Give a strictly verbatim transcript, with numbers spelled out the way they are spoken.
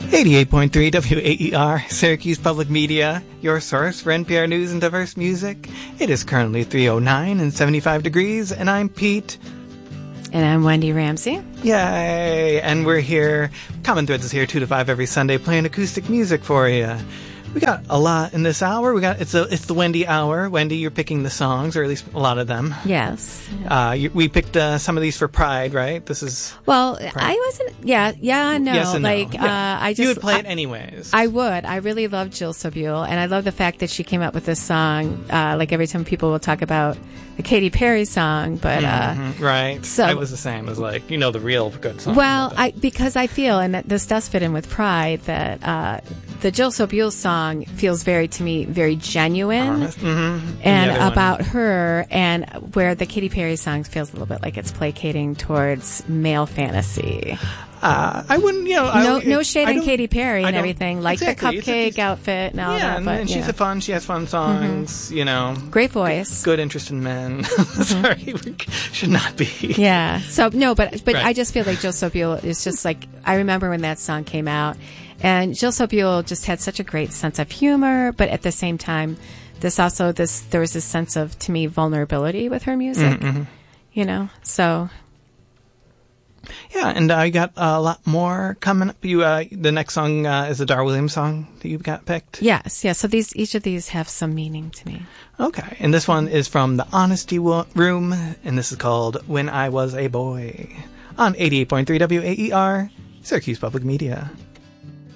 eighty-eight point three W A E R, Syracuse Public Media, your source for N P R News and diverse music. It is currently three oh nine and seventy-five degrees, and I'm Pete. And I'm Wendy Ramsey. Yay! And we're here, Common Threads is here two to five every Sunday playing acoustic music for you. We got a lot in this hour. We got it's a it's the Wendy hour. Wendy, you're picking the songs, or at least a lot of them. Yes. Uh, you, we picked uh, some of these for Pride, right? This is well, Pride. I wasn't. Yeah, yeah, no. Yes and like, no. Yeah. Uh, I just you would play I, it anyways. I would. I really love Jill Sobule, and I love the fact that she came up with this song. Uh, like every time people will talk about the Katy Perry song, but mm-hmm. uh, right. So it was the same as like you know the real good song. Well, I because I feel, and this does fit in with Pride, that uh, the Jill Sobule song feels very. To me, very genuine, mm-hmm. and about one. her, and where the Katy Perry song feels a little bit like it's placating towards male fantasy. Uh, I wouldn't, you know. No, I, no shade on Katy Perry and I everything, like exactly. the cupcake a, outfit and all yeah, that. And, but, and she's yeah. a fun. She has fun songs. Mm-hmm. You know, great voice. Good interest in men. Mm-hmm. Sorry, we should not be. Yeah. So no, but but right. I just feel like Jill Sobule is just like I remember when that song came out. And Jill Sobule just had such a great sense of humor, but at the same time, this also this there was this sense of, to me, vulnerability with her music. Mm-hmm. You know, so yeah. And I uh, got a lot more coming up. You, uh, the next song uh, is a Dar Williams song that you've got picked. Yes, yeah. So these each of these have some meaning to me. Okay, and this one is from the Honesty Room, and this is called "When I Was a Boy" on eighty-eight point three W A E R, Syracuse Public Media.